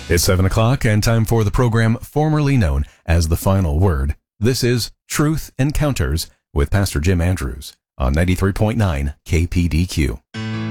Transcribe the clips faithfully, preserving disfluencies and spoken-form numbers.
It's seven o'clock and time for the program formerly known as The Final Word. This is Truth Encounters with Pastor Jim Andrews on ninety-three point nine K P D Q.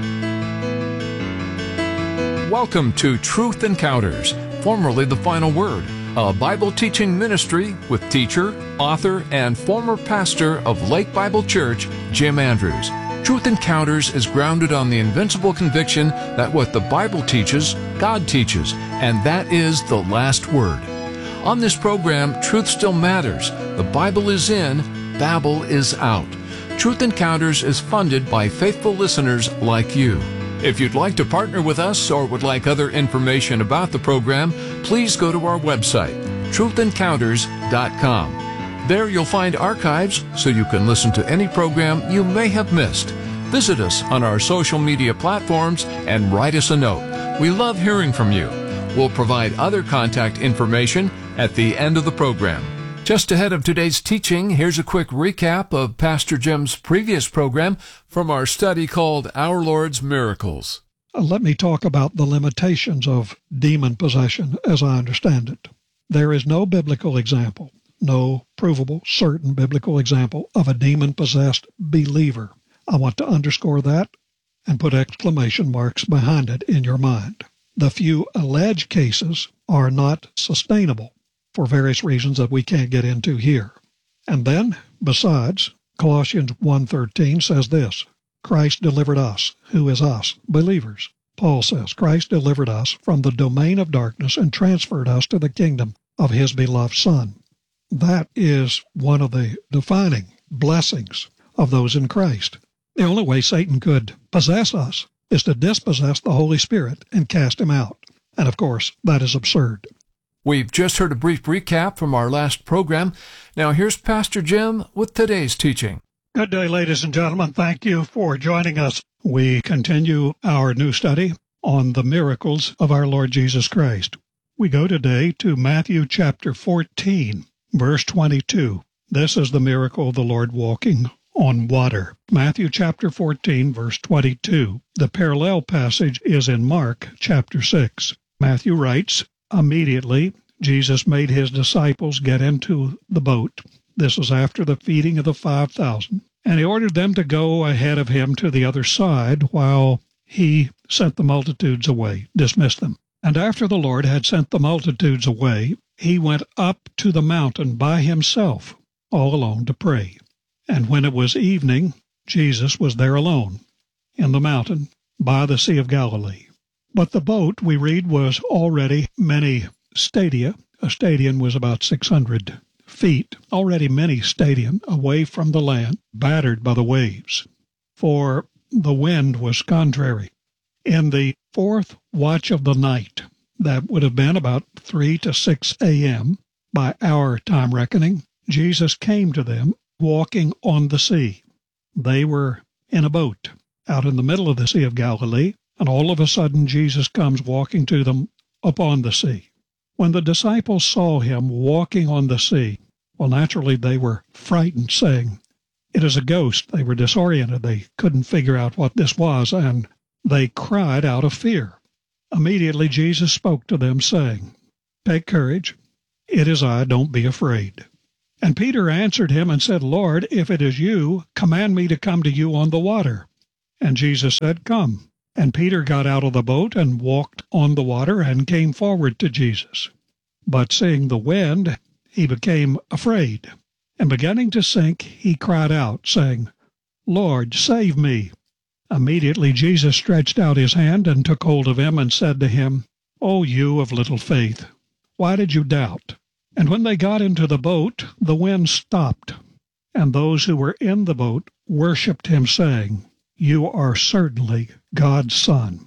Welcome to Truth Encounters, formerly The Final Word, a Bible teaching ministry with teacher, author, and former pastor of Lake Bible Church, Jim Andrews. Truth Encounters is grounded on the invincible conviction that what the Bible teaches, God teaches, and that is the last word. On this program, truth still matters. The Bible is in, Babel is out. Truth Encounters is funded by faithful listeners like you. If you'd like to partner with us or would like other information about the program, please go to our website, truth encounters dot com. There you'll find archives so you can listen to any program you may have missed. Visit us on our social media platforms and write us a note. We love hearing from you. We'll provide other contact information at the end of the program. Just ahead of today's teaching, here's a quick recap of Pastor Jim's previous program from our study called Our Lord's Miracles. Let me talk about the limitations of demon possession as I understand it. There is no biblical example, no provable, certain biblical example of a demon-possessed believer. I want to underscore that and put exclamation marks behind it in your mind. The few alleged cases are not sustainable for various reasons that we can't get into here. And then, besides, Colossians one thirteen says this, Christ delivered us, who is us, believers. Paul says, Christ delivered us from the domain of darkness and transferred us to the kingdom of His beloved Son. That is one of the defining blessings of those in Christ. The only way Satan could possess us is to dispossess the Holy Spirit and cast him out. And of course, that is absurd. We've just heard a brief recap from our last program. Now here's Pastor Jim with today's teaching. Good day, ladies and gentlemen. Thank you for joining us. We continue our new study on the miracles of our Lord Jesus Christ. We go today to Matthew chapter fourteen. Verse twenty-two, this is the miracle of the Lord walking on water. Matthew chapter fourteen, verse twenty-two. The parallel passage is in Mark chapter six. Matthew writes, immediately Jesus made his disciples get into the boat. This was after the feeding of the five thousand. And he ordered them to go ahead of him to the other side while he sent the multitudes away, dismissed them. And after the Lord had sent the multitudes away, he went up to the mountain by himself, all alone, to pray. And when it was evening, Jesus was there alone, in the mountain, by the Sea of Galilee. But the boat, we read, was already many stadia. A stadium was about six hundred feet, already many stadia away from the land, battered by the waves. For the wind was contrary. In the fourth watch of the night, that would have been about three to six a.m. by our time reckoning, Jesus came to them walking on the sea. They were in a boat out in the middle of the Sea of Galilee, and all of a sudden Jesus comes walking to them upon the sea. When the disciples saw him walking on the sea, well, naturally they were frightened, saying, "It is a ghost." They were disoriented. They couldn't figure out what this was, and they cried out of fear. Immediately Jesus spoke to them, saying, "Take courage, it is I, don't be afraid." And Peter answered him and said, "Lord, if it is you, command me to come to you on the water." And Jesus said, "Come." And Peter got out of the boat and walked on the water and came forward to Jesus. But seeing the wind, he became afraid, and beginning to sink, he cried out, saying, "Lord, save me." Immediately Jesus stretched out his hand and took hold of him and said to him, "O you of little faith, why did you doubt?" And when they got into the boat, the wind stopped, and those who were in the boat worshipped him, saying, "You are certainly God's Son."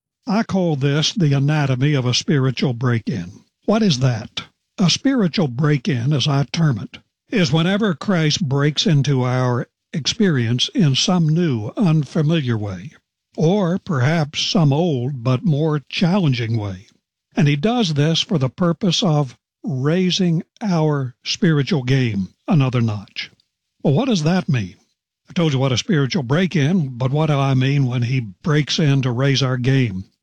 I call this the anatomy of a spiritual break-in. What is that? A spiritual break-in, as I term it, is whenever Christ breaks into our experience in some new, unfamiliar way, or perhaps some old but more challenging way. And he does this for the purpose of raising our spiritual game another notch. Well, what does that mean? I told you what a spiritual break-in, but what do I mean when he breaks in to raise our game?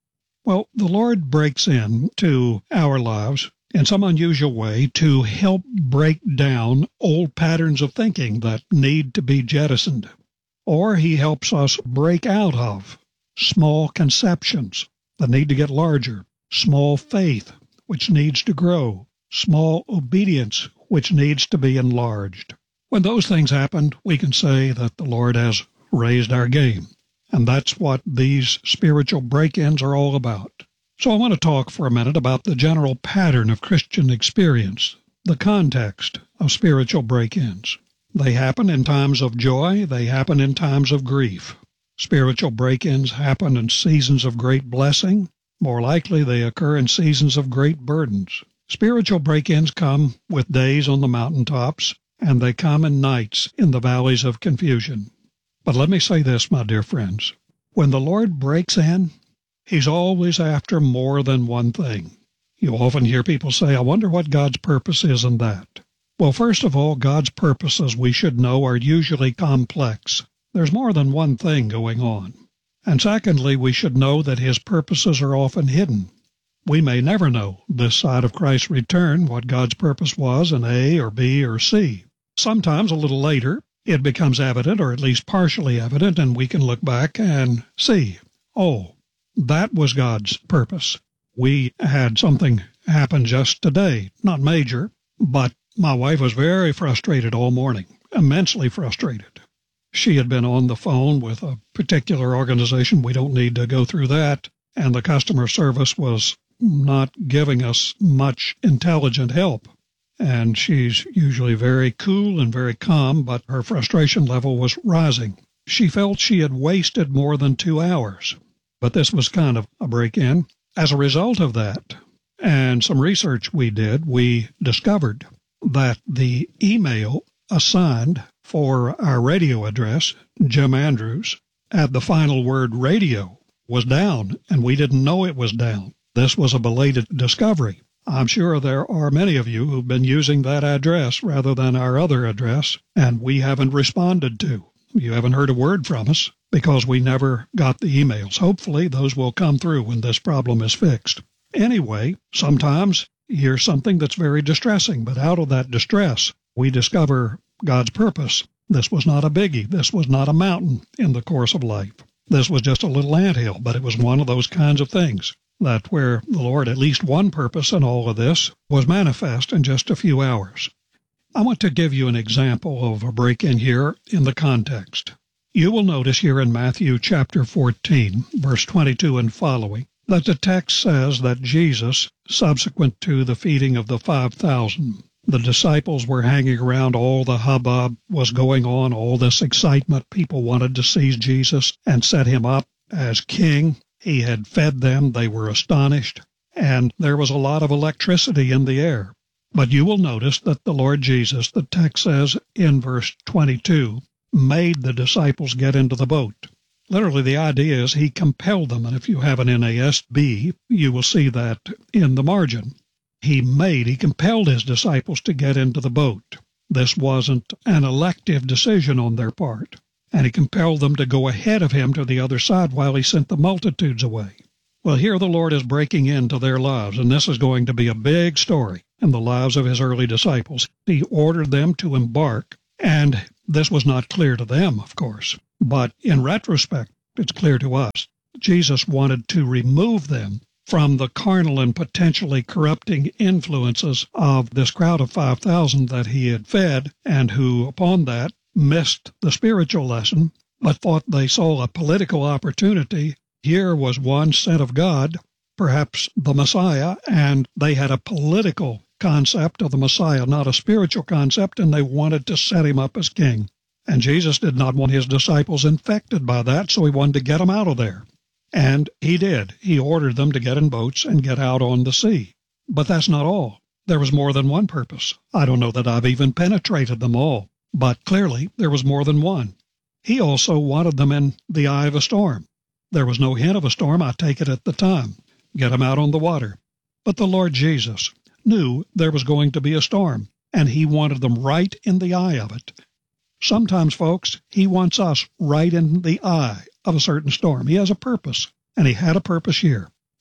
Well, the Lord breaks into our lives in some unusual way to help break down old patterns of thinking that need to be jettisoned. Or He helps us break out of small conceptions that need to get larger, small faith which needs to grow, small obedience which needs to be enlarged. When those things happen, we can say that the Lord has raised our game. And that's what these spiritual break-ins are all about. So I want to talk for a minute about the general pattern of Christian experience, the context of spiritual break-ins. They happen in times of joy. They happen in times of grief. Spiritual break-ins happen in seasons of great blessing. More likely, they occur in seasons of great burdens. Spiritual break-ins come with days on the mountaintops, and they come in nights in the valleys of confusion. But let me say this, my dear friends. When the Lord breaks in, He's always after more than one thing. You often hear people say, I wonder what God's purpose is in that. Well, first of all, God's purposes, we should know, are usually complex. There's more than one thing going on. And secondly, we should know that His purposes are often hidden. We may never know this side of Christ's return what God's purpose was in A or B or C. Sometimes a little later, it becomes evident, or at least partially evident, and we can look back and see, oh, that was God's purpose. We had something happen just today, not major, but my wife was very frustrated all morning, immensely frustrated. She had been on the phone with a particular organization. We don't need to go through that. And the customer service was not giving us much intelligent help. And she's usually very cool and very calm, but her frustration level was rising. She felt she had wasted more than two hours. But this was kind of a break-in. As a result of that, and some research we did, we discovered that the email assigned for our radio address, Jim Andrews, at the final word radio, was down, and we didn't know it was down. This was a belated discovery. I'm sure there are many of you who've been using that address rather than our other address, and we haven't responded to. You haven't heard a word from us because we never got the emails. Hopefully, those will come through when this problem is fixed. Anyway, sometimes here's something that's very distressing, but out of that distress, we discover God's purpose. This was not a biggie. This was not a mountain in the course of life. This was just a little anthill, but it was one of those kinds of things that where the Lord, at least one purpose in all of this, was manifest in just a few hours. I want to give you an example of a break-in here in the context. You will notice here in Matthew chapter fourteen, verse twenty-two and following, that the text says that Jesus, subsequent to the feeding of the five thousand, the disciples were hanging around, all the hubbub was going on, all this excitement. People wanted to seize Jesus and set him up as king. He had fed them. They were astonished. And there was a lot of electricity in the air. But you will notice that the Lord Jesus, the text says in verse twenty-two, made the disciples get into the boat. Literally, the idea is He compelled them. And if you have an N A S B, you will see that in the margin. He made, He compelled His disciples to get into the boat. This wasn't an elective decision on their part. And He compelled them to go ahead of Him to the other side while He sent the multitudes away. Well, here the Lord is breaking into their lives, and this is going to be a big story in the lives of His early disciples. He ordered them to embark, and this was not clear to them, of course. But in retrospect, it's clear to us. Jesus wanted to remove them from the carnal and potentially corrupting influences of this crowd of five thousand that He had fed, and who, upon that, missed the spiritual lesson, but thought they saw a political opportunity. Here was one sent of God, perhaps the Messiah, and they had a political concept of the Messiah, not a spiritual concept, and they wanted to set Him up as king. And Jesus did not want His disciples infected by that, so He wanted to get them out of there. And He did. He ordered them to get in boats and get out on the sea. But that's not all. There was more than one purpose. I don't know that I've even penetrated them all, but clearly there was more than one. He also wanted them in the eye of a storm. There was no hint of a storm, I take it, at the time. Get them out on the water. But the Lord Jesus knew there was going to be a storm, and He wanted them right in the eye of it. Sometimes, folks, He wants us right in the eye of a certain storm. He has a purpose, and He had a purpose here.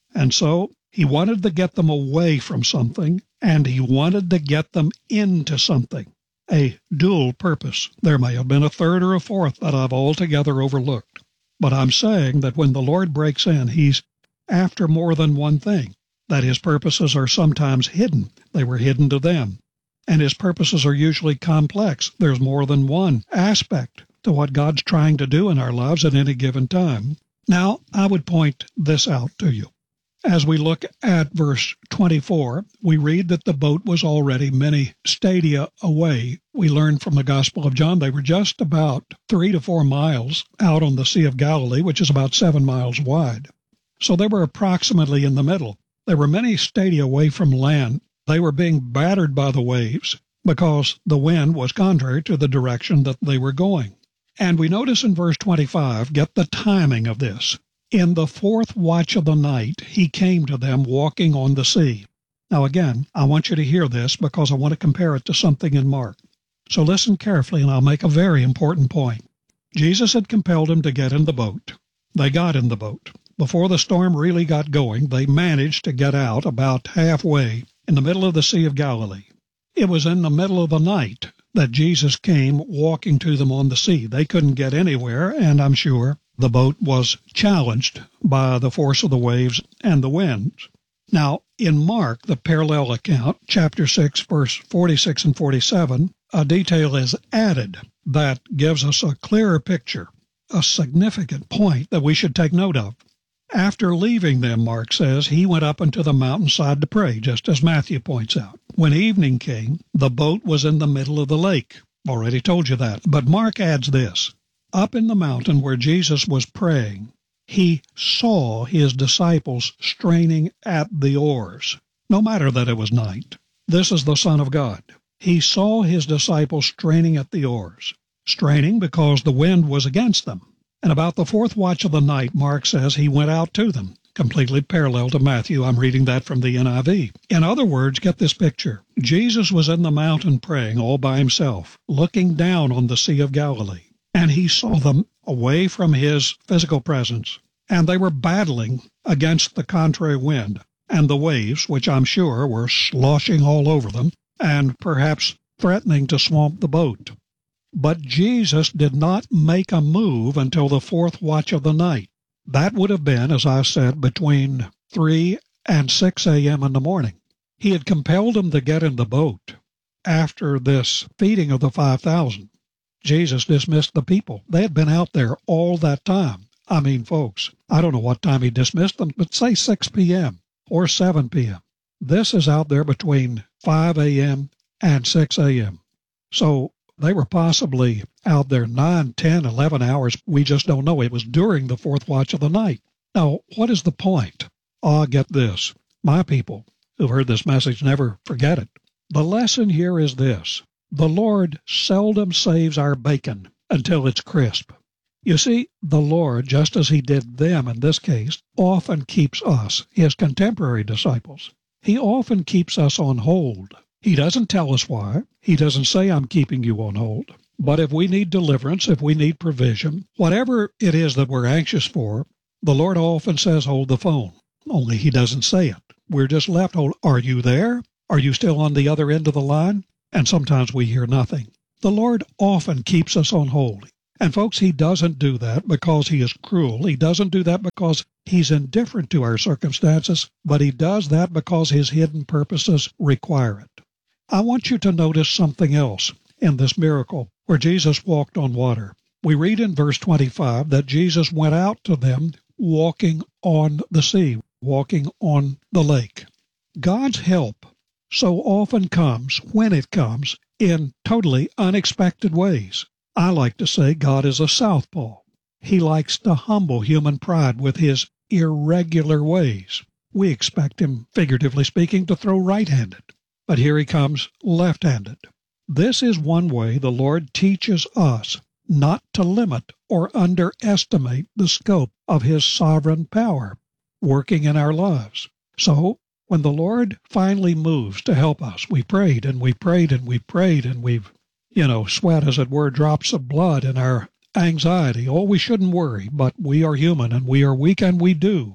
And so he wanted to get them away from something, and he wanted to get them into something. A dual purpose. There may have been a third or a fourth that I've altogether overlooked. But I'm saying that when the Lord breaks in, he's after more than one thing, that his purposes are sometimes hidden. They were hidden to them. And his purposes are usually complex. There's more than one aspect to what God's trying to do in our lives at any given time. Now, I would point this out to you. As we look at verse twenty-four, we read that the boat was already many stadia away. We learn from the Gospel of John they were just about three to four miles out on the Sea of Galilee, which is about seven miles wide. So they were approximately in the middle. They were many stadia away from land. They were being battered by the waves because the wind was contrary to the direction that they were going. And we notice in verse twenty-five, get the timing of this. In the fourth watch of the night, he came to them walking on the sea. Now again, I want you to hear this because I want to compare it to something in Mark. So listen carefully and I'll make a very important point. Jesus had compelled him to get in the boat. They got in the boat. Before the storm really got going, they managed to get out about halfway in the middle of the Sea of Galilee. It was in the middle of the night that Jesus came walking to them on the sea. They couldn't get anywhere, and I'm sure the boat was challenged by the force of the waves and the winds. Now, in Mark, the parallel account, chapter six, verse forty-six and forty-seven, a detail is added that gives us a clearer picture, a significant point that we should take note of. After leaving them, Mark says, he went up into the mountainside to pray, just as Matthew points out. When evening came, the boat was in the middle of the lake. Already told you that. But Mark adds this. Up in the mountain where Jesus was praying, he saw his disciples straining at the oars, no matter that it was night. This is the Son of God. He saw his disciples straining at the oars, straining because the wind was against them. And about the fourth watch of the night, Mark says he went out to them, completely parallel to Matthew. I'm reading that from the N I V. In other words, get this picture. Jesus was in the mountain praying all by himself, looking down on the Sea of Galilee. And he saw them away from his physical presence, and they were battling against the contrary wind and the waves, which I'm sure were sloshing all over them and perhaps threatening to swamp the boat. But Jesus did not make a move until the fourth watch of the night. That would have been, as I said, between three and six a.m. in the morning. He had compelled them to get in the boat after this feeding of the five thousand. Jesus dismissed the people. They had been out there all that time. I mean, folks, I don't know what time he dismissed them, but say six p.m. or seven p.m. This is out there between five a.m. and six a.m. So they were possibly out there nine, ten, eleven hours. We just don't know. It was during the fourth watch of the night. Now, what is the point? Ah, get this. My people who've heard this message never forget it. The lesson here is this. The Lord seldom saves our bacon until it's crisp. You see, the Lord, just as he did them in this case, often keeps us, his contemporary disciples. He often keeps us on hold. He doesn't tell us why. He doesn't say, I'm keeping you on hold. But if we need deliverance, if we need provision, whatever it is that we're anxious for, the Lord often says, hold the phone. Only he doesn't say it. We're just left, hold. Are you there? Are you still on the other end of the line? And sometimes we hear nothing. The Lord often keeps us on hold. And folks, he doesn't do that because he is cruel. He doesn't do that because he's indifferent to our circumstances, but he does that because his hidden purposes require it. I want you to notice something else in this miracle where Jesus walked on water. We read in verse twenty-five that Jesus went out to them walking on the sea, walking on the lake. God's help so often comes, when it comes, in totally unexpected ways. I like to say God is a southpaw. He likes to humble human pride with his irregular ways. We expect him, figuratively speaking, to throw right-handed. But here he comes left-handed. This is one way the Lord teaches us not to limit or underestimate the scope of his sovereign power working in our lives. So, when the Lord finally moves to help us, we prayed and we prayed and we prayed and we've, you know, sweat, as it were, drops of blood in our anxiety. Oh, we shouldn't worry, but we are human and we are weak and we do.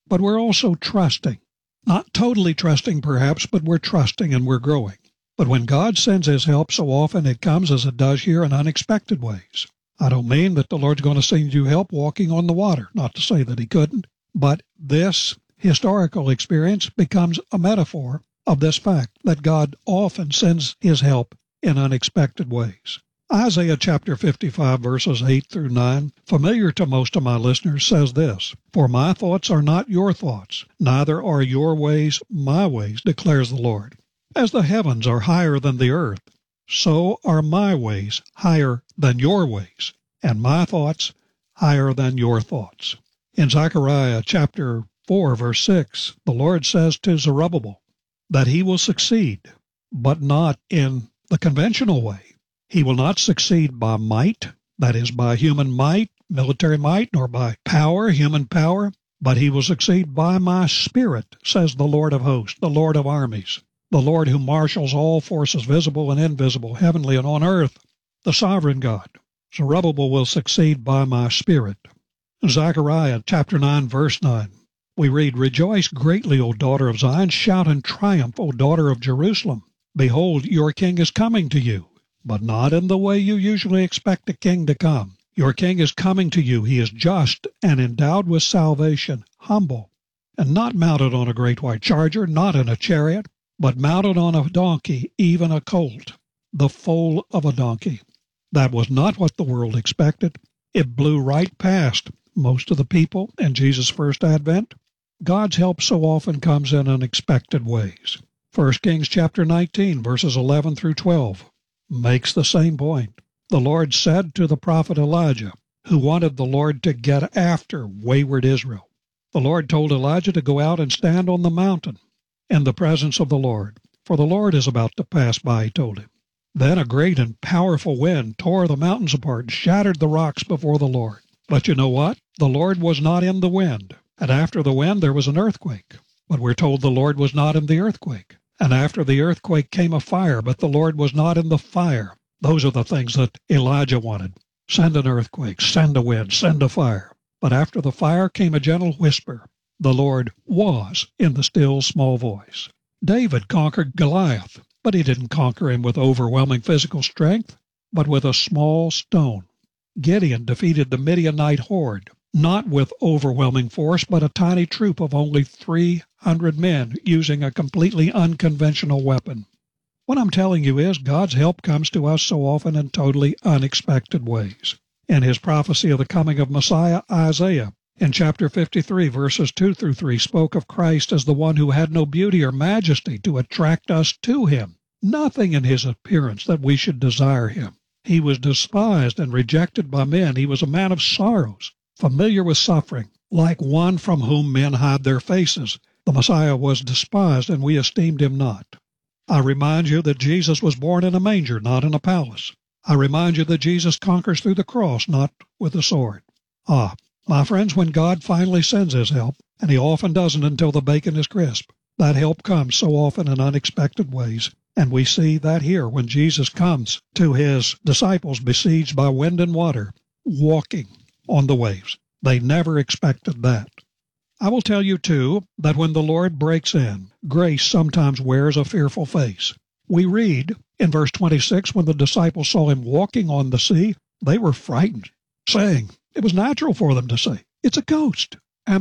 but we're also trusting. Not totally trusting, perhaps, but we're trusting and we're growing. But when God sends His help, so often it comes, as it does here, in unexpected ways. I don't mean that the Lord's going to send you help walking on the water, not to say that He couldn't, but this historical experience becomes a metaphor of this fact, that God often sends His help in unexpected ways. Isaiah chapter fifty-five, verses eight through nine, familiar to most of my listeners, says this, "For my thoughts are not your thoughts, neither are your ways my ways, declares the Lord. As the heavens are higher than the earth, so are my ways higher than your ways, and my thoughts higher than your thoughts." In Zechariah chapter four, verse six, the Lord says to Zerubbabel that he will succeed, but not in the conventional way. He will not succeed by might, that is, by human might, military might, nor by power, human power, but he will succeed by my Spirit, says the Lord of hosts, the Lord of armies, the Lord who marshals all forces, visible and invisible, heavenly and on earth, the sovereign God. Zerubbabel will succeed by my Spirit. Zechariah chapter nine, verse nine, we read, "Rejoice greatly, O daughter of Zion, shout in triumph, O daughter of Jerusalem. Behold, your king is coming to you, but not in the way you usually expect a king to come. Your king is coming to you. He is just and endowed with salvation, humble, and not mounted on a great white charger, not in a chariot, but mounted on a donkey, even a colt, the foal of a donkey." That was not what the world expected. It blew right past most of the people in Jesus' first advent. God's help so often comes in unexpected ways. First Kings chapter nineteen, verses eleven through twelve, makes the same point. The Lord said to the prophet Elijah, who wanted the Lord to get after wayward Israel, the Lord told Elijah to go out and stand on the mountain in the presence of the Lord, for the Lord is about to pass by, he told him. Then a great and powerful wind tore the mountains apart and shattered the rocks before the Lord. But you know what? The Lord was not in the wind. And after the wind there was an earthquake. But we're told the Lord was not in the earthquake. And after the earthquake came a fire, but the Lord was not in the fire. Those are the things that Elijah wanted. Send an earthquake, send a wind, send a fire. But after the fire came a gentle whisper. The Lord was in the still small voice. David conquered Goliath, but he didn't conquer him with overwhelming physical strength, but with a small stone. Gideon defeated the Midianite horde, not with overwhelming force, but a tiny troop of only three hundred men using a completely unconventional weapon. What I'm telling you is God's help comes to us so often in totally unexpected ways. In his prophecy of the coming of Messiah, Isaiah, in chapter fifty-three, verses two through three, spoke of Christ as the one who had no beauty or majesty to attract us to him, nothing in his appearance that we should desire him. He was despised and rejected by men. He was a man of sorrows, familiar with suffering, like one from whom men hide their faces. The Messiah was despised, and we esteemed him not. I remind you that Jesus was born in a manger, not in a palace. I remind you that Jesus conquers through the cross, not with a sword. Ah, my friends, when God finally sends his help, and he often doesn't until the bacon is crisp, that help comes so often in unexpected ways. And we see that here when Jesus comes to his disciples besieged by wind and water, walking on the waves. They never expected that. I will tell you, too, that when the Lord breaks in, grace sometimes wears a fearful face. We read in verse twenty-six, when the disciples saw him walking on the sea, they were frightened, saying, it was natural for them to say, it's a ghost.